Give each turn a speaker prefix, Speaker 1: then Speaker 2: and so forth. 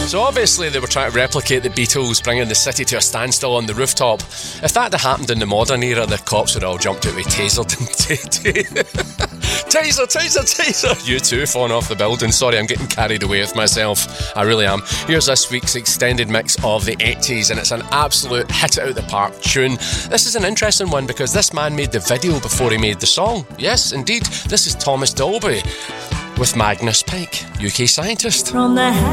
Speaker 1: So obviously they were trying to replicate the Beatles bringing the city to a standstill on the rooftop. If that had happened in the modern era, the cops would all jumped out with tasered and taser, you too falling off the building. Sorry, I'm getting carried away with myself, I really am. Here's this week's extended mix of the 80s, and it's an absolute hit it out the park tune. This is an interesting one because this man made the video before he made the song. Yes, indeed, this is Thomas Dolby with Magnus Pyke, UK scientist. From the